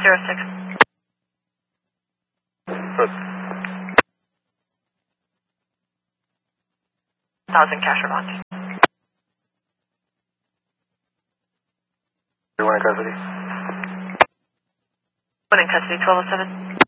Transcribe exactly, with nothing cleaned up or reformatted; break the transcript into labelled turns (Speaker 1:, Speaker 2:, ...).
Speaker 1: zero six.
Speaker 2: Good.
Speaker 1: Thousand cash Vermont.
Speaker 2: You want in custody?
Speaker 1: One in custody, twelve oh seven.